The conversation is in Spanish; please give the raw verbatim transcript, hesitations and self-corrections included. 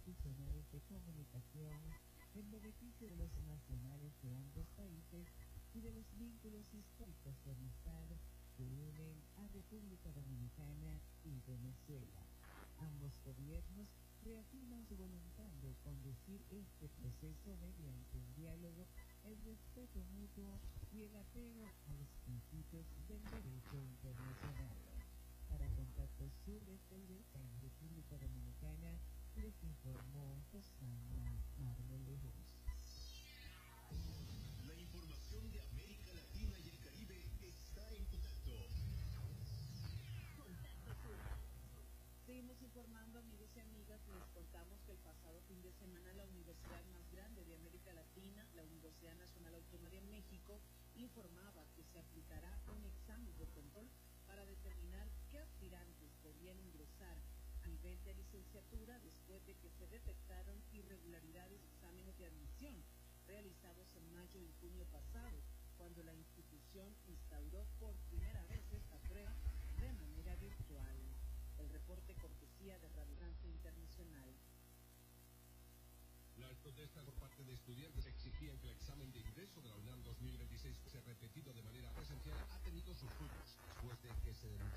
institucionales de comunicación en beneficio de los nacionales de ambos países y de los vínculos históricos de amistad que unen a República Dominicana y Venezuela. Ambos gobiernos reafirman su voluntad de conducir este proceso mediante el diálogo, el respeto mutuo y el apego a los principios del derecho internacional. Para Contacto Sur desde el D E C A en República Dominicana, les informó Rosana Marmolejos. La información de América Latina y el Caribe está en contacto. Contacto Sur. Seguimos informando, amigos y amigas. Les contamos que el pasado fin de semana la universidad más grande de América Latina, la Universidad Nacional Autónoma de México, informaba que se aplicará un examen de control para determinar qué aspirantes podían ingresar a nivel de licenciatura después de que se detectaron irregularidades en exámenes de admisión realizados en mayo y junio pasado, cuando la institución instauró por primera vez esta prueba de manera virtual. El reporte cortesía de Radio Francia Internacional. Las protestas por parte de estudiantes exigían que el examen de ingreso de la UNAM dos mil veintiséis fuese repetido de manera presencial ha tenido sus frutos, después de que se denunció